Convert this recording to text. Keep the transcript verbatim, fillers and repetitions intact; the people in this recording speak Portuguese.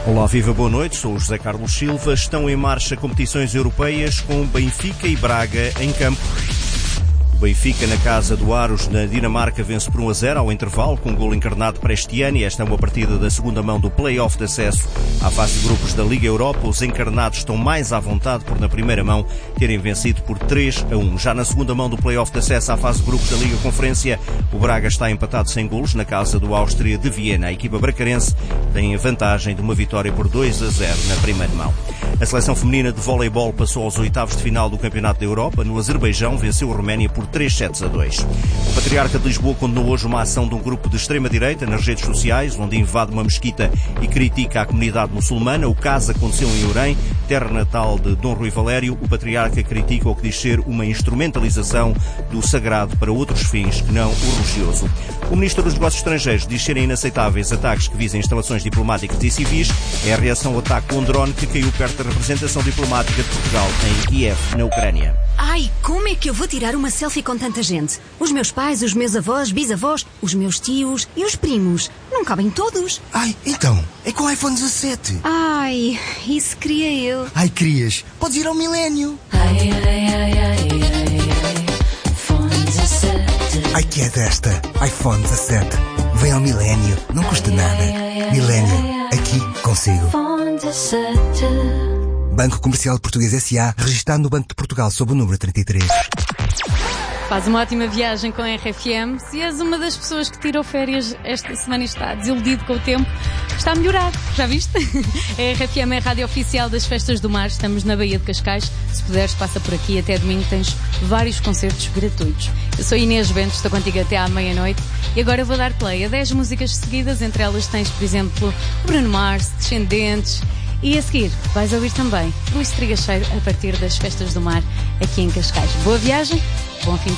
Olá, viva, boa noite, sou o José Carlos Silva. Estão em marcha competições europeias com Benfica e Braga em campo. O Benfica, na casa do Aros, na Dinamarca, vence por um a zero ao intervalo, com um golo encarnado para este ano, e esta é uma partida da segunda mão do play-off de acesso à fase de grupos da Liga Europa. Os encarnados estão mais à vontade por, na primeira mão, terem vencido por três a um. Já na segunda mão do play-off de acesso à fase de grupos da Liga Conferência, o Braga está empatado sem golos na casa do Áustria de Viena. A equipa bracarense tem a vantagem de uma vitória por dois a zero na primeira mão. A seleção feminina de voleibol passou aos oitavos de final do Campeonato da Europa. No Azerbaijão, venceu a Roménia por três sets a dois. O Patriarca de Lisboa condenou hoje uma ação de um grupo de extrema-direita nas redes sociais, onde invade uma mesquita e critica a comunidade muçulmana. O caso aconteceu em Orém, terra natal de Dom Rui Valério. O Patriarca critica o que diz ser uma instrumentalização do sagrado para outros fins que não o religioso. O Ministro dos Negócios Estrangeiros diz serem inaceitáveis ataques que visem instalações diplomáticas e civis. É a reação ao ataque com um drone que caiu perto da representação diplomática de Portugal em Kiev, na Ucrânia. Ai, como é que eu vou tirar uma selfie com tanta gente? Os meus pais, os meus avós, bisavós, os meus tios e os primos. Não cabem todos. Ai, então, é com o iPhone dezassete. Ai, isso queria eu. Ai, querias? Podes ir ao milénio. Ai, ai, ai, ai, ai, ai, iPhone dezassete. Ai, que é desta? iPhone dezassete. Vem ao milénio, não custa nada. Milénio, aqui consigo. iPhone dezassete. Banco Comercial Português S A, registado no Banco de Portugal sob o número trinta e três. Faz uma ótima viagem com a R F M. Se és uma das pessoas que tirou férias esta semana e está desiludido com o tempo, está a melhorar, já viste? A R F M é a rádio oficial das Festas do Mar. Estamos na Baía de Cascais. Se puderes, passa por aqui. Até domingo tens vários concertos gratuitos. Eu sou Inês Bento, estou contigo até à meia-noite. E agora eu vou dar play a dez músicas seguidas. Entre elas tens, por exemplo, o Bruno Mars, Descendentes. E a seguir vais ouvir também Luís Trigacheiro a partir das Festas do Mar aqui em Cascais. Boa viagem, bom fim de